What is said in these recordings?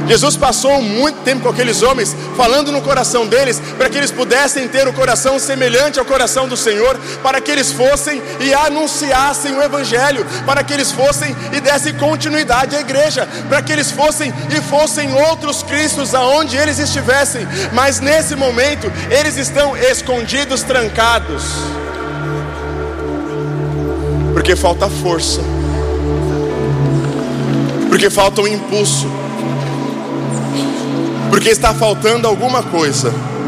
Jesus passou muito tempo com aqueles homens, falando no coração deles, para que eles pudessem ter o coração semelhante ao coração do Senhor, para que eles fossem e anunciassem o Evangelho, para que eles fossem e dessem continuidade à igreja, para que eles fossem e fossem outros cristos aonde eles estivessem. Mas nesse momento, eles estão escondidos, trancados, porque falta força, porque falta um impulso, porque está faltando alguma coisa.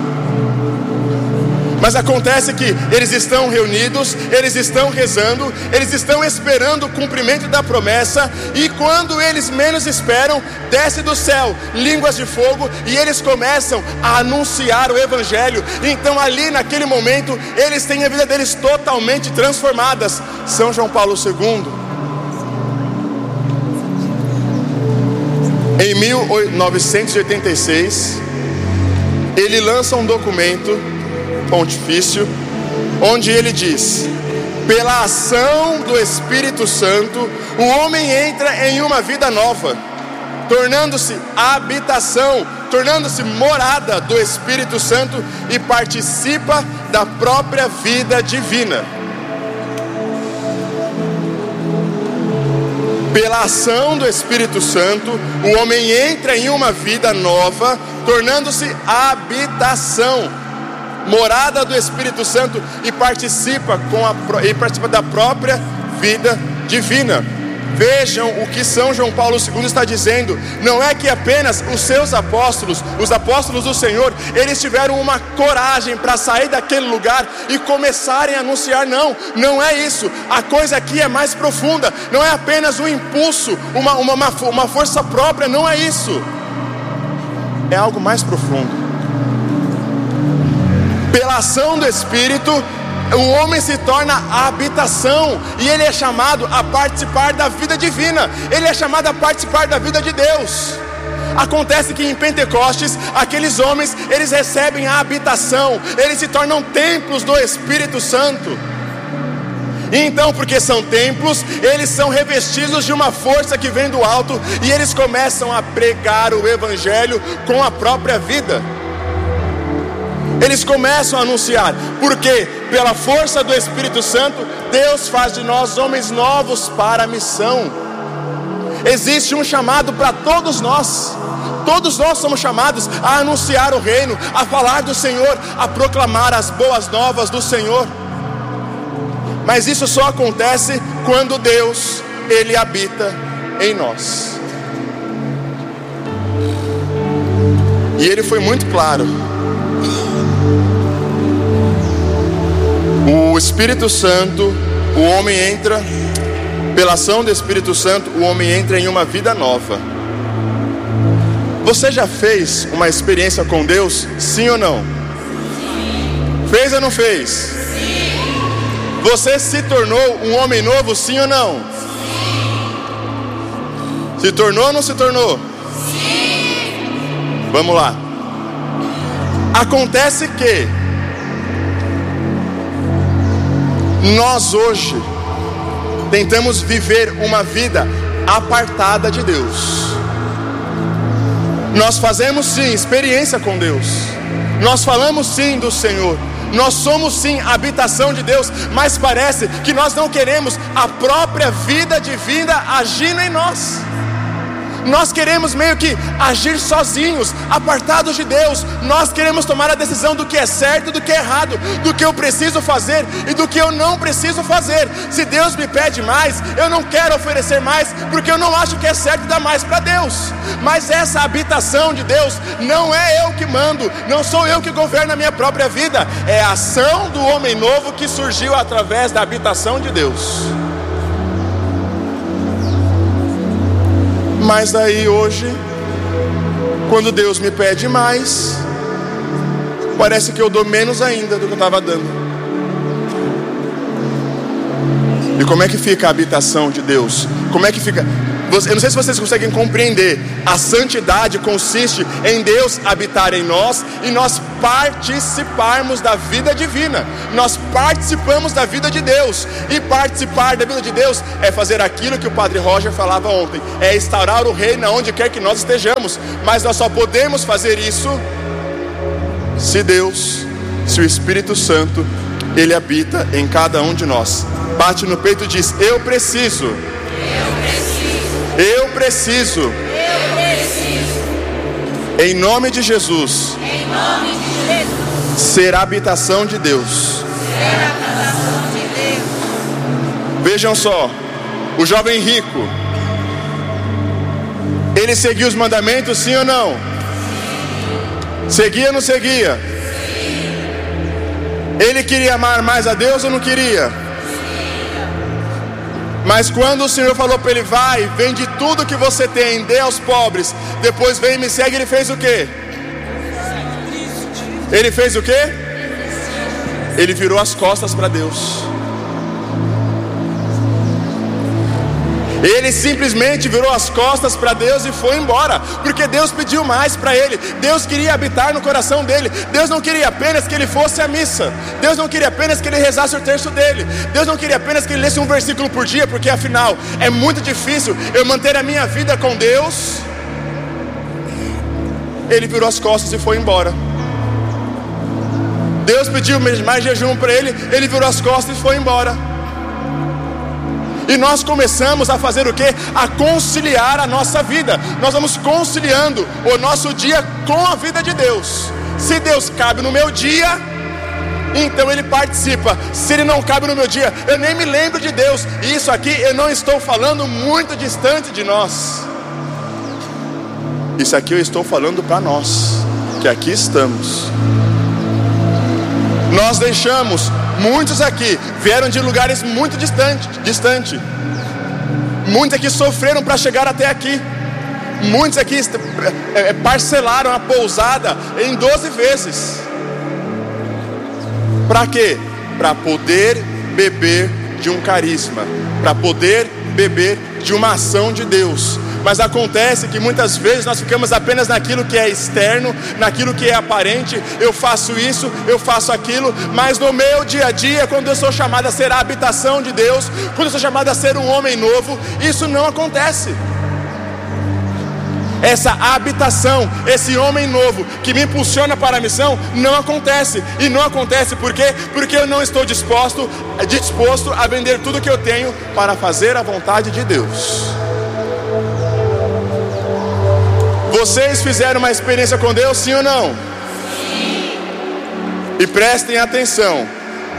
Mas acontece que eles estão reunidos, eles estão rezando, eles estão esperando o cumprimento da promessa, e quando eles menos esperam, desce do céu línguas de fogo, e eles começam a anunciar o Evangelho. Então ali naquele momento, eles têm a vida deles totalmente transformadas. São João Paulo II, em 1986, ele lança um documento pontifício, onde ele diz: pela ação do Espírito Santo, o homem entra em uma vida nova, tornando-se habitação, tornando-se morada do Espírito Santo, e participa da própria vida divina. Pela ação do Espírito Santo, o homem entra em uma vida nova, tornando-se habitação, morada do Espírito Santo, e participa da própria vida divina. Vejam o que São João Paulo II está dizendo. Não é que apenas os seus apóstolos, os apóstolos do Senhor, eles tiveram uma coragem para sair daquele lugar e começarem a anunciar. Não é isso. A coisa aqui é mais profunda. Não é apenas um impulso, uma força própria. Não é isso. É algo mais profundo. Pela ação do Espírito, o homem se torna a habitação, e ele é chamado a participar da vida divina, ele é chamado a participar da vida de Deus. Acontece que em Pentecostes, aqueles homens, eles recebem a habitação, eles se tornam templos do Espírito Santo. E então, porque são templos, eles são revestidos de uma força que vem do alto, e eles começam a pregar o Evangelho com a própria vida. Eles começam a anunciar, porque pela força do Espírito Santo, Deus faz de nós homens novos para a missão. Existe um chamado para todos nós. Todos nós somos chamados a anunciar o reino, a falar do Senhor, a proclamar as boas novas do Senhor. Mas isso só acontece quando Deus, Ele habita em nós. E Ele foi muito claro. O Espírito Santo, o homem entra, pela ação do Espírito Santo, o homem entra em uma vida nova. Você já fez uma experiência com Deus? Sim ou não? Sim. Fez ou não fez? Sim. Você se tornou um homem novo? Sim ou não? Sim. Se tornou ou não se tornou? Sim. Vamos lá. Acontece que nós hoje tentamos viver uma vida apartada de Deus. Nós fazemos sim experiência com Deus, nós falamos sim do Senhor, nós somos sim habitação de Deus, mas parece que nós não queremos a própria vida divina agindo em nós. Nós queremos meio que agir sozinhos, apartados de Deus. Nós queremos tomar a decisão do que é certo e do que é errado, do que eu preciso fazer e do que eu não preciso fazer. Se Deus me pede mais, eu não quero oferecer mais, porque eu não acho que é certo dar mais para Deus. Mas essa habitação de Deus não é eu que mando, não sou eu que governo a minha própria vida. É a ação do homem novo que surgiu através da habitação de Deus. Mas daí hoje, quando Deus me pede mais, parece que eu dou menos ainda do que eu estava dando. E como é que fica a habitação de Deus? Como é que fica? Eu não sei se vocês conseguem compreender. A santidade consiste em Deus habitar em nós e nós participarmos da vida divina. Nós participamos da vida de Deus. E participar da vida de Deus é fazer aquilo que o Padre Roger falava ontem: é instaurar o reino onde quer que nós estejamos. Mas nós só podemos fazer isso se Deus, se o Espírito Santo, Ele habita em cada um de nós. Bate no peito e diz: eu preciso. Eu preciso. Em nome de Jesus. Ser a habitação de Deus. Vejam só, o jovem rico, ele seguia os mandamentos, sim ou não? Seguia ou não seguia? Ele queria amar mais a Deus ou não queria? Mas quando o Senhor falou para ele: vai, vende tudo que você tem, dê aos pobres, depois vem e me segue, ele fez o quê? Ele fez o quê? Ele virou as costas para Deus. Ele simplesmente virou as costas para Deus e foi embora, porque Deus pediu mais para ele. Deus queria habitar no coração dele. Deus não queria apenas que ele fosse à missa. Deus não queria apenas que ele rezasse o terço dele. Deus não queria apenas que ele lesse um versículo por dia, porque afinal é muito difícil eu manter a minha vida com Deus. Ele virou as costas e foi embora. Deus pediu mais jejum para ele, ele virou as costas e foi embora. E nós começamos a fazer o quê? A conciliar a nossa vida. Nós vamos conciliando o nosso dia com a vida de Deus. Se Deus cabe no meu dia, então Ele participa. Se Ele não cabe no meu dia, eu nem me lembro de Deus. E isso aqui eu não estou falando muito distante de nós. Isso aqui eu estou falando para nós, que aqui estamos. Nós deixamos, muitos aqui vieram de lugares muito distante. Muitos aqui sofreram para chegar até aqui. Muitos aqui parcelaram a pousada em 12 vezes. Para quê? Para poder beber de um carisma, para poder beber de uma ação de Deus. Mas acontece que muitas vezes nós ficamos apenas naquilo que é externo, naquilo que é aparente. Eu faço isso, eu faço aquilo, mas no meu dia a dia, quando eu sou chamado a ser a habitação de Deus, quando eu sou chamado a ser um homem novo, isso não acontece. Essa habitação, esse homem novo que me impulsiona para a missão, não acontece. E não acontece por quê? Porque eu não estou disposto a vender tudo que eu tenho para fazer a vontade de Deus. Vocês fizeram uma experiência com Deus, sim ou não? Sim. E prestem atenção.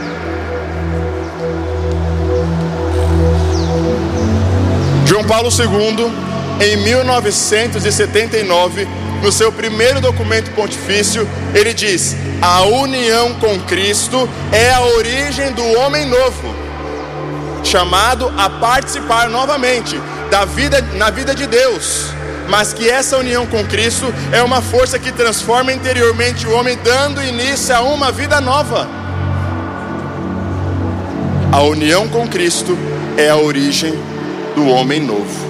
João Paulo II, em 1979, no seu primeiro documento pontifício, ele diz: a união com Cristo é a origem do homem novo, chamado a participar novamente na vida de Deus. Mas que essa união com Cristo é uma força que transforma interiormente o homem, dando início a uma vida nova. A união com Cristo é a origem do homem novo.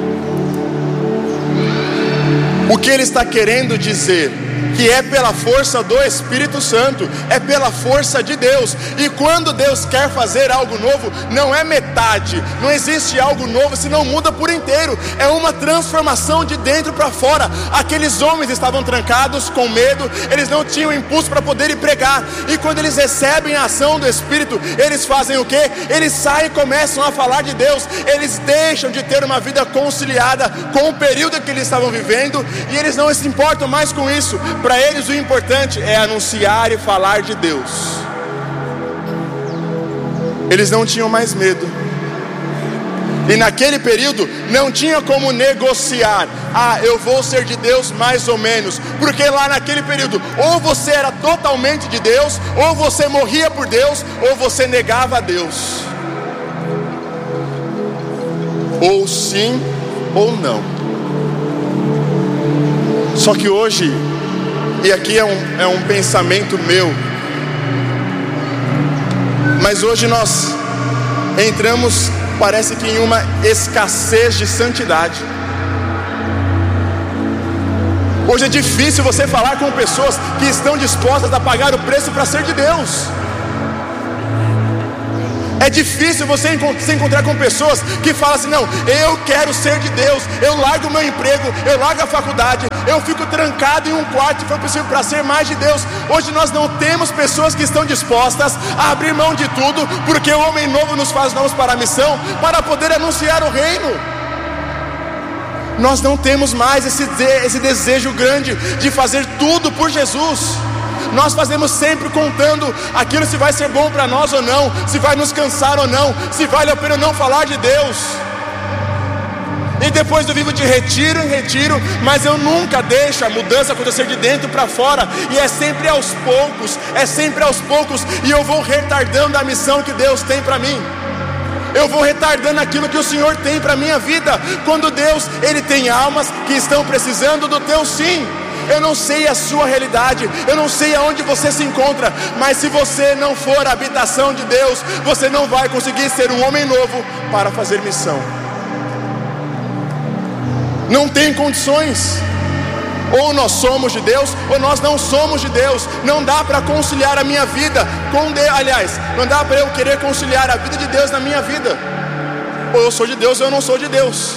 O que ele está querendo dizer? Que é pela força do Espírito Santo, é pela força de Deus. E quando Deus quer fazer algo novo, não é metade, não existe algo novo se não muda por inteiro. É uma transformação de dentro para fora. Aqueles homens estavam trancados com medo, eles não tinham impulso para poder ir pregar. E quando eles recebem a ação do Espírito, eles fazem o quê? Eles saem e começam a falar de Deus. Eles deixam de ter uma vida conciliada com o período que eles estavam vivendo, e eles não se importam mais com isso. Para eles o importante é anunciar e falar de Deus. Eles não tinham mais medo. E naquele período não tinha como negociar: ah, eu vou ser de Deus mais ou menos. Porque lá naquele período, ou você era totalmente de Deus, ou você morria por Deus, ou você negava a Deus. Ou sim ou não. Só que hoje, e aqui é um pensamento meu, mas hoje nós entramos parece que em uma escassez de santidade. Hoje é difícil você falar com pessoas que estão dispostas a pagar o preço para ser de Deus. É difícil você se encontrar com pessoas que falam assim: não, eu quero ser de Deus, eu largo o meu emprego, eu largo a faculdade, eu fico trancado em um quarto se for possível para ser mais de Deus. Hoje nós não temos pessoas que estão dispostas a abrir mão de tudo, porque o homem novo nos faz novos para a missão, para poder anunciar o reino. Nós não temos mais esse desejo grande de fazer tudo por Jesus. Nós fazemos sempre contando aquilo se vai ser bom para nós ou não, se vai nos cansar ou não, se vale a pena ou não falar de Deus. E depois eu vivo de retiro em retiro, mas eu nunca deixo a mudança acontecer de dentro para fora. E é sempre aos poucos, e eu vou retardando a missão que Deus tem para mim. Eu vou retardando aquilo que o Senhor tem para a minha vida. Quando Deus, Ele tem almas que estão precisando do teu sim. Eu não sei a sua realidade, eu não sei aonde você se encontra, mas se você não for a habitação de Deus, você não vai conseguir ser um homem novo para fazer missão. Não tem condições. Ou nós somos de Deus, ou nós não somos de Deus. Não dá para conciliar a minha vida com Deus. Aliás, não dá para eu querer conciliar a vida de Deus na minha vida. Ou eu sou de Deus ou eu não sou de Deus.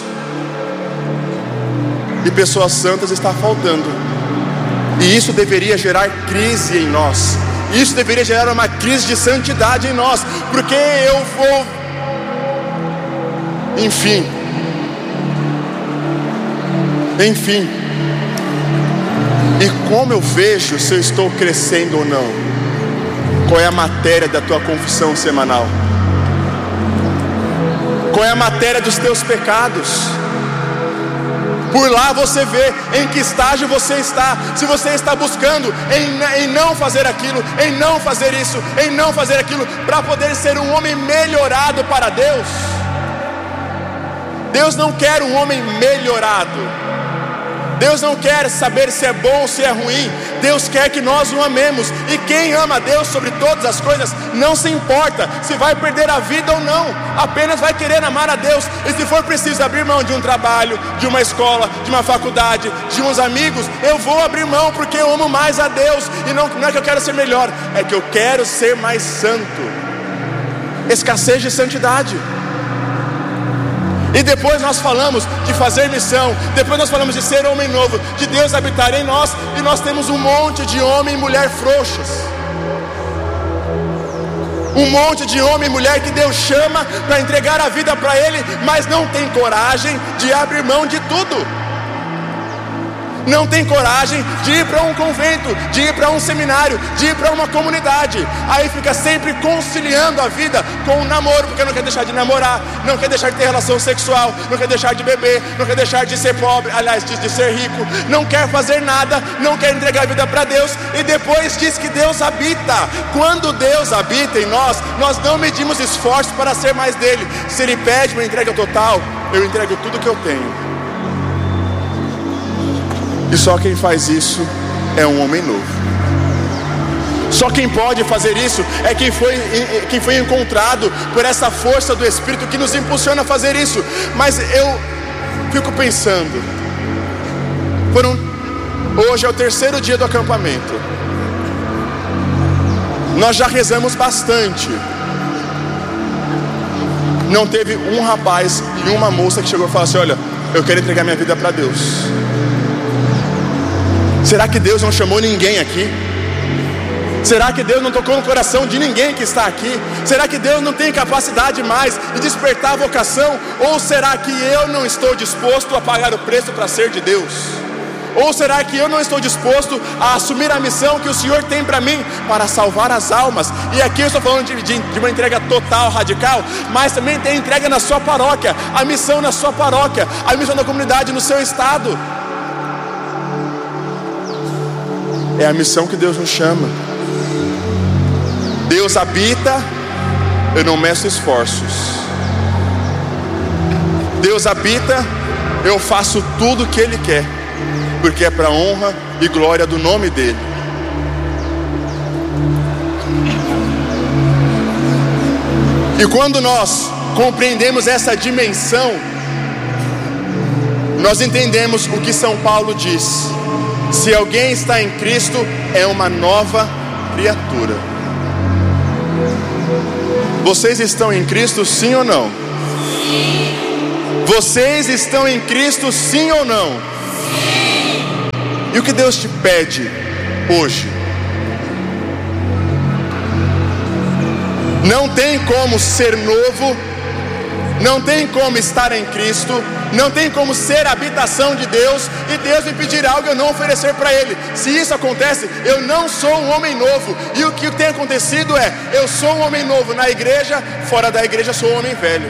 E pessoas santas está faltando. E isso deveria gerar crise em nós. Isso deveria gerar uma crise de santidade em nós. Porque eu vou... Enfim. E como eu vejo se eu estou crescendo ou não? Qual é a matéria da tua confissão semanal? Qual é a matéria dos teus pecados? Por lá você vê em que estágio você está. Se você está buscando em não fazer aquilo, em não fazer isso, em não fazer aquilo, para poder ser um homem melhorado para Deus. Deus não quer um homem melhorado. Deus não quer saber se é bom ou se é ruim. Deus quer que nós o amemos. E quem ama a Deus sobre todas as coisas não se importa se vai perder a vida ou não, apenas vai querer amar a Deus. E se for preciso abrir mão de um trabalho, de uma escola, de uma faculdade, de uns amigos, eu vou abrir mão porque eu amo mais a Deus. E não é que eu quero ser melhor, é que eu quero ser mais santo. Escassez de santidade. E depois nós falamos de fazer missão, depois nós falamos de ser homem novo, de Deus habitar em nós, e nós temos um monte de homem e mulher frouxas. Um monte de homem e mulher que Deus chama para entregar a vida para Ele, mas não tem coragem de abrir mão de tudo. Não tem coragem de ir para um convento, de ir para um seminário, de ir para uma comunidade. Aí fica sempre conciliando a vida com o namoro, porque não quer deixar de namorar, não quer deixar de ter relação sexual, não quer deixar de beber, não quer deixar de ser pobre, aliás, de ser rico. Não quer fazer nada, não quer entregar a vida para Deus. E depois diz que Deus habita. Quando Deus habita em nós, nós não medimos esforços para ser mais dele. Se Ele pede uma entrega total, eu entrego tudo que eu tenho. E só quem faz isso é um homem novo. Só quem pode fazer isso é quem foi encontrado por essa força do Espírito que nos impulsiona a fazer isso. Mas eu fico pensando, hoje é o 3º dia do acampamento. Nós já rezamos bastante. Não teve um rapaz e uma moça que chegou e falou assim: olha, eu quero entregar minha vida para Deus. Será que Deus não chamou ninguém aqui? Será que Deus não tocou no coração de ninguém que está aqui? Será que Deus não tem capacidade mais de despertar a vocação? Ou será que eu não estou disposto a pagar o preço para ser de Deus? Ou será que eu não estou disposto a assumir a missão que o Senhor tem para mim, para salvar as almas? E aqui eu estou falando de uma entrega total, radical, mas também tem entrega na sua paróquia, a missão na sua paróquia, a missão da comunidade no seu estado. É a missão que Deus nos chama. Deus habita, eu não meço esforços. Deus habita, eu faço tudo o que Ele quer, porque é para a honra e glória do nome dEle. E quando nós compreendemos essa dimensão, nós entendemos o que São Paulo diz: se alguém está em Cristo, é uma nova criatura. Vocês estão em Cristo, sim ou não? Sim. Vocês estão em Cristo, sim ou não? Sim. E o que Deus te pede hoje? Não tem como ser novo, não tem como estar em Cristo, não tem como ser a habitação de Deus e Deus me pedir algo e eu não oferecer para Ele. Se isso acontece, eu não sou um homem novo. E o que tem acontecido é: eu sou um homem novo na igreja, fora da igreja sou um homem velho.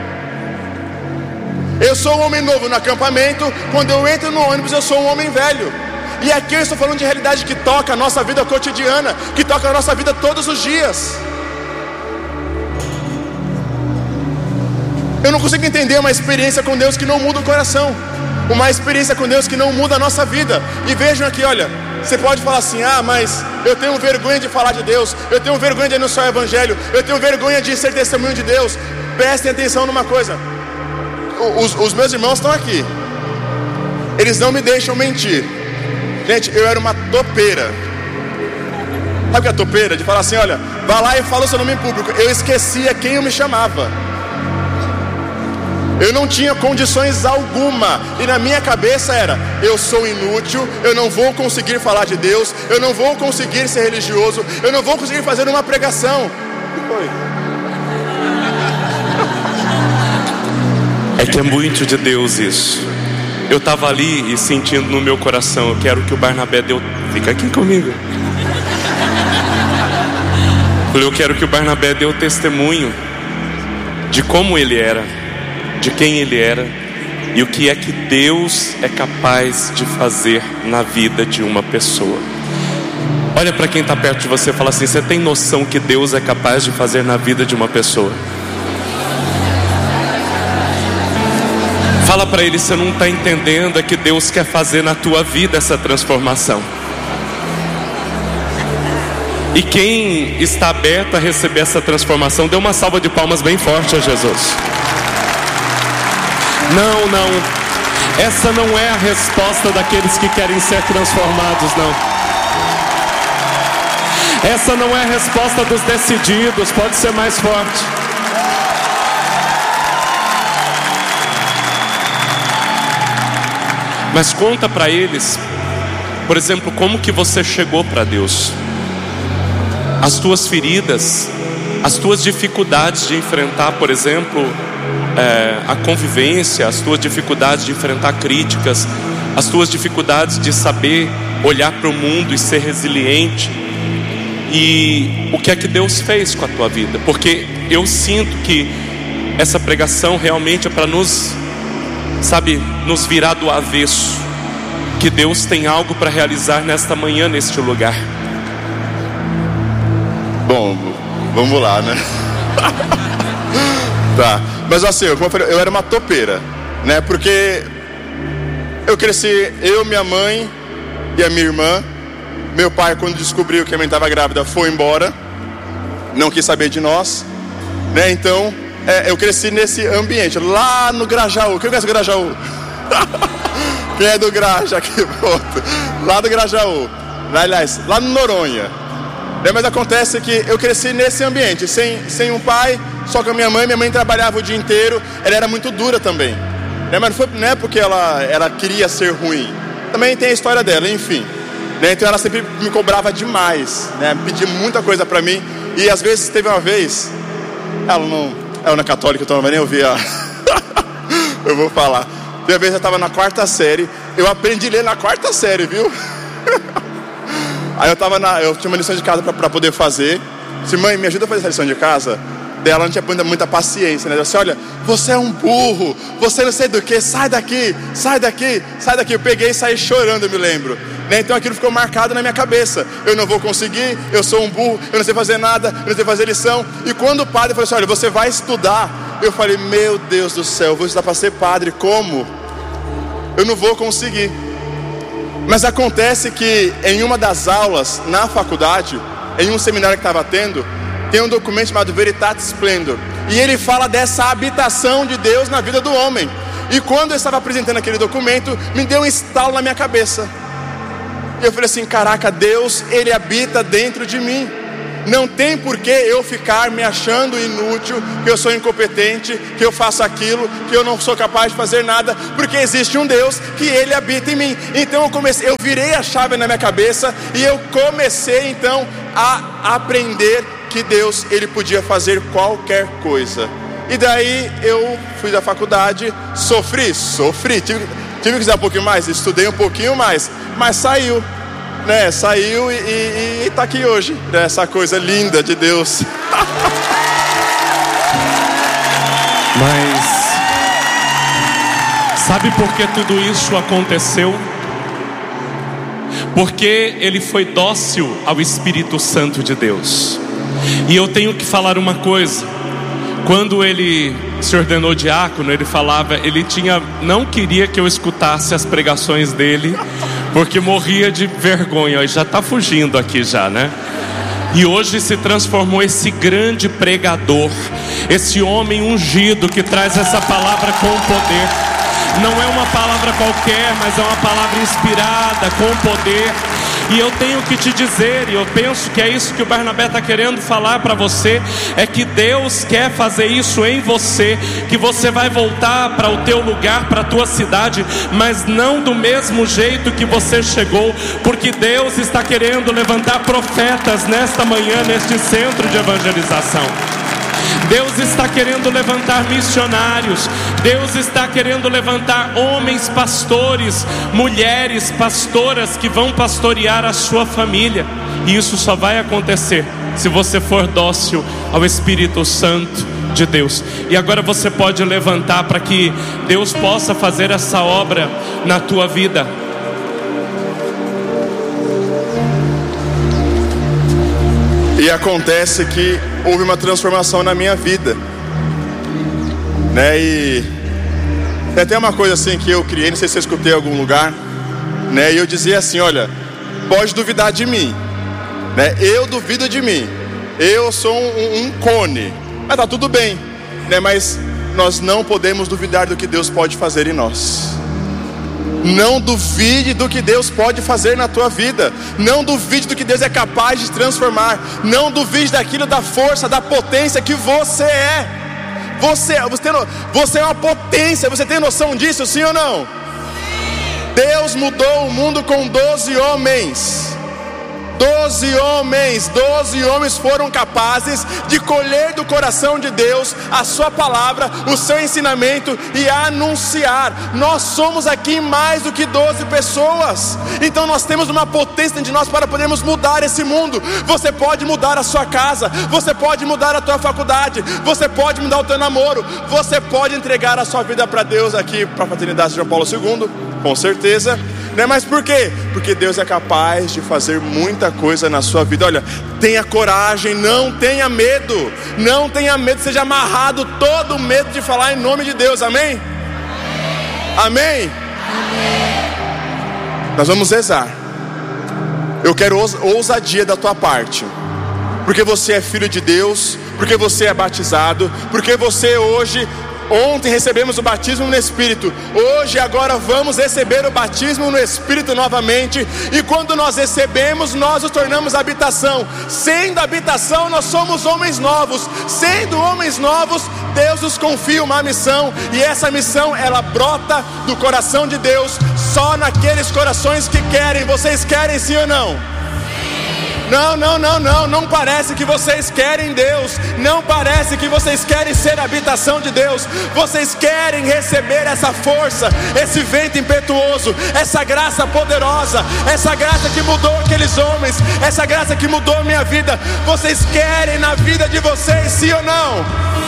Eu sou um homem novo no acampamento, quando eu entro no ônibus eu sou um homem velho. E aqui eu estou falando de realidade que toca a nossa vida cotidiana, que toca a nossa vida todos os dias. Eu não consigo entender uma experiência com Deus que não muda o coração, uma experiência com Deus que não muda a nossa vida. E vejam aqui, olha, você pode falar assim: ah, mas eu tenho vergonha de falar de Deus, eu tenho vergonha de anunciar o Evangelho, eu tenho vergonha de ser testemunho de Deus. Prestem atenção numa coisa: os meus irmãos estão aqui, eles não me deixam mentir. Gente, eu era uma topeira. Sabe o que é topeira? De falar assim: olha, vai lá e fala o seu nome em público. Eu esquecia quem eu me chamava. Eu não tinha condições alguma. E na minha cabeça era: eu sou inútil, eu não vou conseguir falar de Deus, eu não vou conseguir ser religioso, eu não vou conseguir fazer uma pregação. O que foi? É que é muito de Deus isso. Eu estava ali e sentindo no meu coração: eu quero que o Barnabé dê... Fica aqui comigo. Eu quero que o Barnabé dê o testemunho de como ele era, de quem ele era e o que é que Deus é capaz de fazer na vida de uma pessoa. Olha para quem está perto de você e fala assim: você tem noção que Deus é capaz de fazer na vida de uma pessoa? Fala para ele: você não está entendendo, é que Deus quer fazer na tua vida essa transformação. E quem está aberto a receber essa transformação, dê uma salva de palmas bem forte a Jesus. Não, essa não é a resposta daqueles que querem ser transformados, não. Essa não é a resposta dos decididos, pode ser mais forte. Mas conta para eles, por exemplo, como que você chegou para Deus. As tuas feridas, as tuas dificuldades de enfrentar, por exemplo, a convivência, as tuas dificuldades de enfrentar críticas, as tuas dificuldades de saber olhar para o mundo e ser resiliente. E o que é que Deus fez com a tua vida? Porque eu sinto que essa pregação realmente é para nos virar do avesso. Que Deus tem algo para realizar nesta manhã, neste lugar. Bom, vamos lá, né? Tá, mas assim, como eu falei, eu era uma topeira, né? Porque eu cresci, eu, minha mãe e a minha irmã. Meu pai, quando descobriu que a mãe estava grávida, foi embora, não quis saber de nós, né? Então, eu cresci nesse ambiente, lá no Grajaú. Quem conhece o Grajaú? Quem é do Graja aqui? Pronto. Lá do Grajaú, aliás, lá no Noronha. Mas acontece que eu cresci nesse ambiente, sem um pai, só com a minha mãe trabalhava o dia inteiro, ela era muito dura também, mas não é porque ela queria ser ruim, também tem a história dela, enfim, então ela sempre me cobrava demais, pedia muita coisa pra mim, e às vezes teve uma vez, ela não é católica, então não vai nem ouvir eu vou falar, teve uma vez eu estava na 4ª série, eu aprendi a ler na 4ª série, viu? Aí eu tinha uma lição de casa para poder fazer. Disse: mãe, me ajuda a fazer essa lição de casa. Daí ela não tinha muita paciência, né? Eu disse: olha, você é um burro, você não sei do que, sai daqui, sai daqui, sai daqui. Eu peguei e saí chorando, eu me lembro, Então aquilo ficou marcado na minha cabeça. Eu não vou conseguir, eu sou um burro, eu não sei fazer nada, eu não sei fazer lição. E quando o padre falou assim: olha, você vai estudar, eu falei: meu Deus do céu, eu vou estudar para ser padre, como? Eu não vou conseguir. Mas acontece que em uma das aulas na faculdade, em um seminário que estava tendo, tem um documento chamado Veritatis Splendor, e ele fala dessa habitação de Deus na vida do homem. E quando eu estava apresentando aquele documento, me deu um estalo na minha cabeça. E eu falei assim: caraca, Deus, Ele habita dentro de mim. Não tem por que eu ficar me achando inútil, que eu sou incompetente, que eu faço aquilo, que eu não sou capaz de fazer nada, porque existe um Deus que Ele habita em mim. Então eu virei a chave na minha cabeça e eu comecei então a aprender que Deus, Ele podia fazer qualquer coisa. E daí eu fui da faculdade, sofri, tive que estudar um pouquinho mais, estudei um pouquinho mais, mas saiu, né? Saiu e tá aqui hoje, né? Essa coisa linda de Deus. Mas sabe por que tudo isso aconteceu? Porque ele foi dócil ao Espírito Santo de Deus. E eu tenho que falar uma coisa. Quando ele se ordenou diácono, ele falava, não queria que eu escutasse as pregações dele, porque morria de vergonha. Já está fugindo aqui já, né? E hoje se transformou esse grande pregador, esse homem ungido que traz essa palavra com poder. Não é uma palavra qualquer, mas é uma palavra inspirada, com poder. E eu tenho que te dizer, e eu penso que é isso que o Barnabé está querendo falar para você, é que Deus quer fazer isso em você, que você vai voltar para o teu lugar, para a tua cidade, mas não do mesmo jeito que você chegou, porque Deus está querendo levantar profetas nesta manhã, neste centro de evangelização. Deus está querendo levantar missionários. Deus está querendo levantar homens pastores, mulheres pastoras que vão pastorear a sua família. E isso só vai acontecer se você for dócil ao Espírito Santo de Deus. E agora você pode levantar para que Deus possa fazer essa obra na tua vida. E acontece que houve uma transformação na minha vida, né? E tem até uma coisa assim que eu criei, não sei se eu escutei em algum lugar, né? E eu dizia assim: olha, pode duvidar de mim, né? Eu duvido de mim, eu sou um cone, mas tá tudo bem, né? Mas nós não podemos duvidar do que Deus pode fazer em nós. Não duvide do que Deus pode fazer na tua vida. Não duvide do que Deus é capaz de transformar. Não duvide daquilo, da força, da potência que você é. Você é uma potência. Você tem noção disso, sim ou não? Deus mudou o mundo com 12 homens. 12 homens foram capazes de colher do coração de Deus a sua palavra, o seu ensinamento e anunciar. Nós somos aqui mais do que 12 pessoas. Então nós temos uma potência dentro de nós para podermos mudar esse mundo. Você pode mudar a sua casa, você pode mudar a tua faculdade, você pode mudar o teu namoro, você pode entregar a sua vida para Deus aqui, para a Fraternidade João Paulo II, com certeza. Né? Mas por quê? Porque Deus é capaz de fazer muita coisa na sua vida. Olha, tenha coragem, não tenha medo. Não tenha medo, seja amarrado todo o medo de falar em nome de Deus, amém? Amém? Nós vamos rezar. Eu quero ousadia da tua parte, porque você é filho de Deus, porque você é batizado, porque você hoje... Ontem recebemos o batismo no Espírito. Hoje, agora vamos receber o batismo no Espírito novamente. E quando nós recebemos, nós nos tornamos habitação. Sendo habitação, nós somos homens novos. Sendo homens novos, Deus nos confia uma missão. E essa missão, ela brota do coração de Deus, só naqueles corações que querem. Vocês querem, sim ou não? Não parece que vocês querem Deus. Não parece que vocês querem ser a habitação de Deus. Vocês querem receber essa força, esse vento impetuoso, essa graça poderosa, essa graça que mudou aqueles homens, essa graça que mudou a minha vida. Vocês querem na vida de vocês, sim ou não?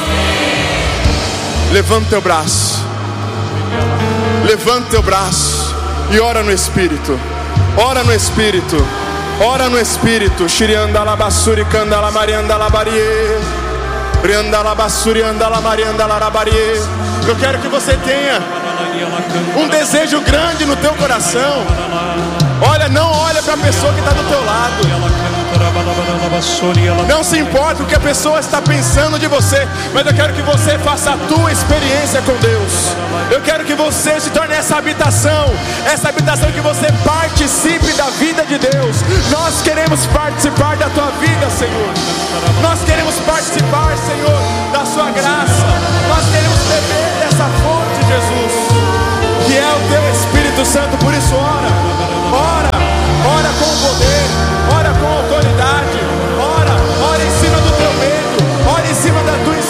Levanta teu braço. Levanta teu braço e ora no Espírito. Ora no Espírito. Ora no Espírito. Shiriandalabassuri candalamariandalabarie. Riandalabassuri andalamariandalarabarie. Eu quero que você tenha um desejo grande no teu coração. Olha, não olha para a pessoa que está do teu lado. Não se importa o que a pessoa está pensando de você, mas eu quero que você faça a tua experiência com Deus. Eu quero que você se torne essa habitação que você participe da vida de Deus. Nós queremos participar da tua vida, Senhor. Nós queremos participar, Senhor, da sua graça. Nós queremos beber dessa fonte, Jesus, que é o teu Espírito Santo. Por isso ora